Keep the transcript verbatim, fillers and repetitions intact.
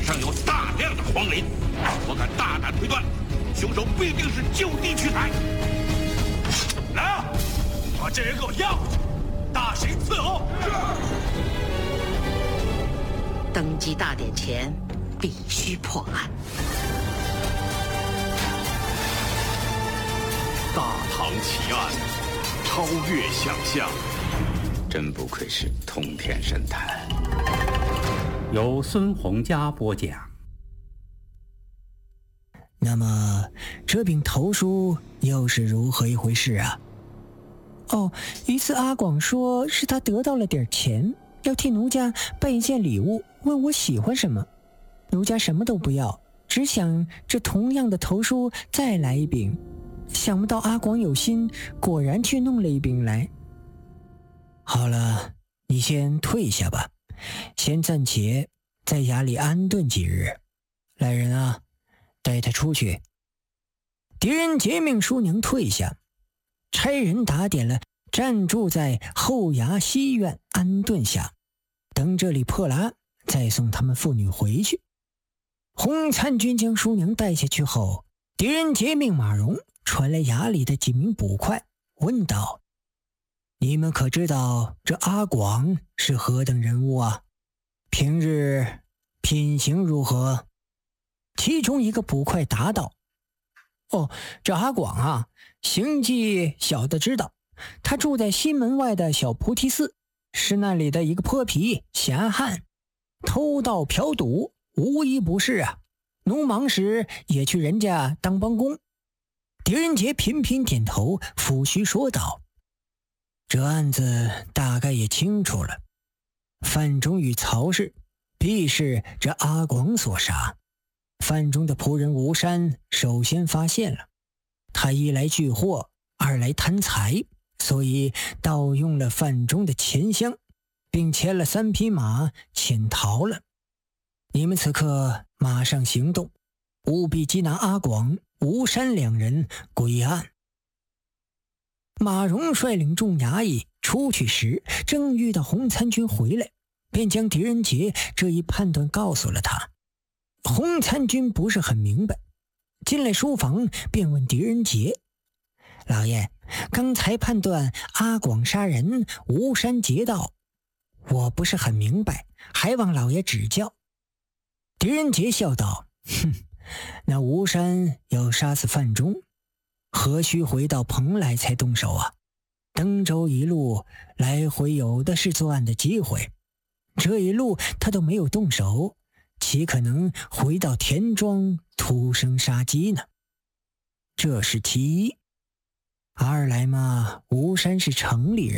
上有大量的荒林，我敢大胆推断，凶手必定是就地取材。来啊，把这人给我押回去，大刑伺候。 登基大典前，必须破案。 大唐奇案，超越想象， 真不愧是通天神探。 由孙洪佳播讲。 那么这柄头书又是如何一回事啊？哦，一次阿广说是他得到了点钱，要替奴家办一件礼物，问我喜欢什么。奴家什么都不要，只想这同样的头书再来一柄。想不到阿广有心，果然去弄了一柄来。好了，你先退下吧，先暂且在衙里安顿几日。来人啊，带他出去。狄仁杰命叔娘退下，差人打点了，暂住在后衙西院安顿下，等这里破了案，再送他们父女回去。洪参军将叔娘带下去后，狄仁杰命马荣传来衙里的几名捕快，问道：你们可知道这阿广是何等人物啊？平日品行如何？其中一个捕快答道：哦，这阿广啊，行迹小的知道，他住在西门外的小菩提寺，是那里的一个泼皮闲汉，偷盗嫖赌无一不是啊，农忙时也去人家当帮工。狄仁杰频频点头，抚须说道：这案子大概也清楚了，范中与曹氏必是这阿广所杀。范中的仆人吴山首先发现了，他一来聚货，二来贪财，所以盗用了范中的钱箱，并牵了三匹马潜逃了。你们此刻马上行动，务必缉拿阿广、吴山两人归案。马荣率领众衙役出去时，正遇到洪参军回来，便将狄仁杰这一判断告诉了他。洪参军不是很明白，进来书房便问狄仁杰：老爷，刚才判断阿广杀人，吴山劫道，我不是很明白，还望老爷指教。狄仁杰笑道：哼，那吴山要杀死范中，何须回到蓬莱才动手啊？登州一路来回有的是作案的机会，这一路他都没有动手，岂可能回到田庄徒生杀机呢？这是其一。二来嘛，吴山是城里人，